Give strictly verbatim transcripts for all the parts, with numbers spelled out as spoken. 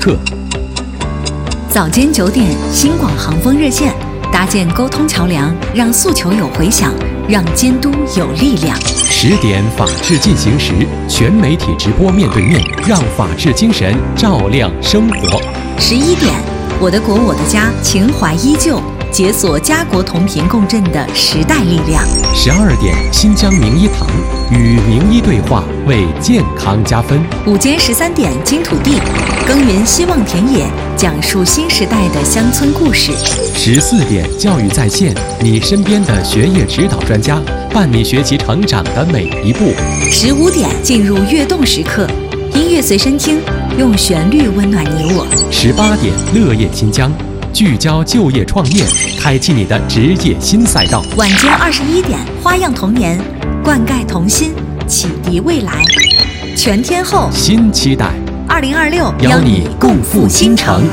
刻。 早间九点，新广航风热线搭建沟通桥梁，让诉求有回响，让监督有力量。 十点，法治进行时，全媒体直播面对面，让法治精神照亮生活。 十一点，我的国我的家，情怀依旧，解锁家国同频共振的时代力量。 十二点，新疆名医堂与名医对话，为健康加分。 午间十三点，金土地耕耘希望田野，讲述新时代的乡村故事。 十四点，教育在线，你身边的学业指导专家，伴你学习成长的每一步。 十五点，进入跃动时刻，音乐随身听，用旋律温暖你我。 十八点，乐业新疆，聚焦就业创业，开启你的职业新赛道。 晚间二十一点，花样童年，灌溉童心，启迪未来。全天候新期待， 二零二六邀你共赴新城。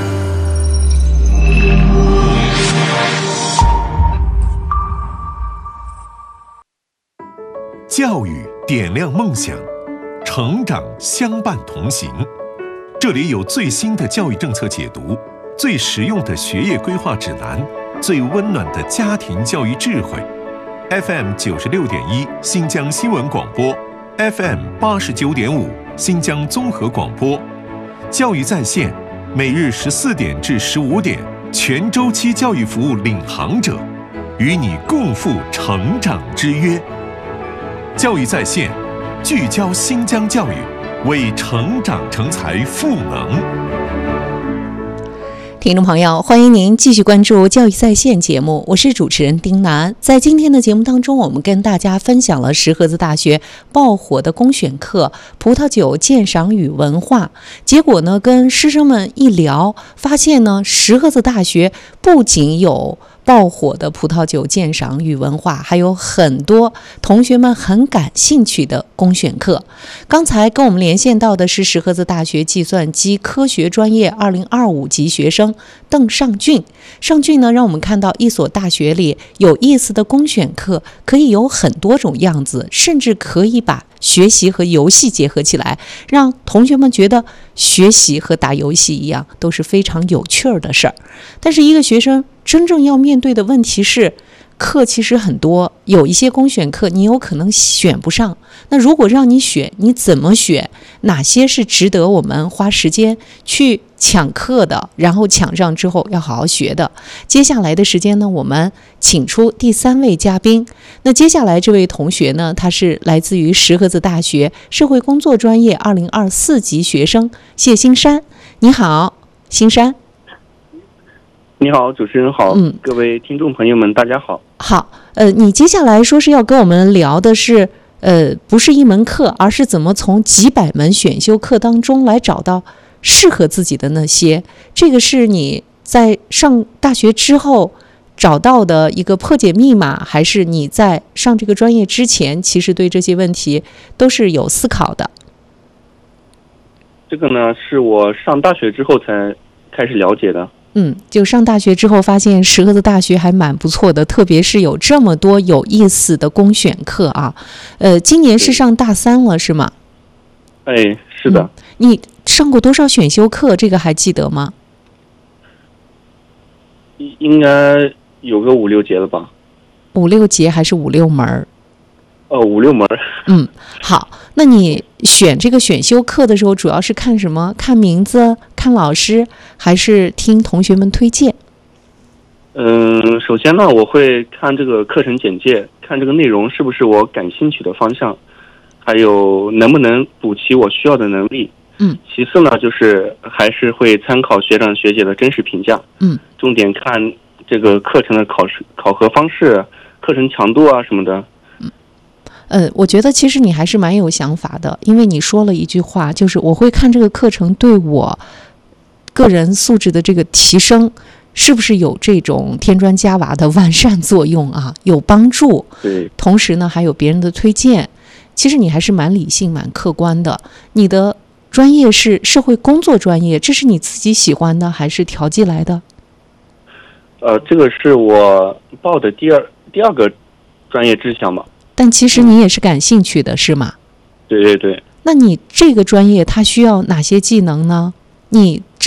教育点亮梦想，成长相伴同行。这里有最新的教育政策解读，最实用的学业规划指南，最温暖的家庭教育智慧。F M 九十六点一新疆新闻广播 ，F M 八十九点五新疆综合广播，教育在线，每日十四点至十五点，全周期教育服务领航者，与你共赴成长之约。教育在线，聚焦新疆教育，为成长成才赋能。 听众朋友，欢迎您继续关注教育在线节目，我是主持人丁楠。在今天的节目当中，我们跟大家分享了石河子大学爆火的公选课葡萄酒鉴赏与文化。结果呢，跟师生们一聊，发现呢，石河子大学不仅有爆火的葡萄酒鉴赏与文化，还有很多同学们很感兴趣的公选课。刚才跟我们连线到的是石河子大学计算机科学专业二零二五级学生邓尚俊。尚俊呢，让我们看到一所大学里有意思的公选课可以有很多种样子，甚至可以把学习和游戏结合起来，让同学们觉得学习和打游戏一样都是非常有趣儿的事儿。但是一个学生真正要面对的问题是，课其实很多，有一些公选课你有可能选不上。那如果让你选，你怎么选？哪些是值得我们花时间去抢课的，然后抢上之后要好好学的？接下来的时间呢，我们请出第三位嘉宾。那接下来这位同学呢，他是来自于石河子大学社会工作专业二零二四级学生谢新山。你好，新山。 你好，主持人好，嗯，各位听众朋友们，大家好。 好，呃，你接下来说是要跟我们聊的是，呃，不是一门课，而是怎么从几百门选修课当中来找到适合自己的那些。这个是你在上大学之后找到的一个破解密码，还是你在上这个专业之前，其实对这些问题都是有思考的？ 这个呢，是我上大学之后才开始了解的。 嗯，就上大学之后发现石河子大学还蛮不错的，特别是有这么多有意思的公选课啊。呃，今年是上大三了是吗？ 哎，是的、嗯。 你上过多少选修课？这个还记得吗？ 应该有个五六节了吧。 五六节还是五六门？ 哦，五六门。 嗯，好。那你选这个选修课的时候，主要是看什么？看名字，看老师，还是听同学们推荐？ 嗯，首先呢，我会看这个课程简介，看这个内容是不是我感兴趣的方向，还有能不能补齐我需要的能力。 嗯。 其次呢，就是还是会参考学长学姐的真实评价。 嗯。 重点看这个课程的考试考核方式、课程强度啊什么的。 呃，我觉得其实你还是蛮有想法的，因为你说了一句话，就是我会看这个课程对我个人素质的这个提升是不是有这种添砖加瓦的完善作用啊，有帮助。 对， 同时呢还有别人的推荐，其实你还是蛮理性蛮客观的。你的专业是社会工作专业，这是你自己喜欢的还是调剂来的？ 呃，这个是我报的第二第二个专业志向嘛。 但其实你也是感兴趣的，是吗？ 对对对。 那你这个专业它需要哪些技能呢？你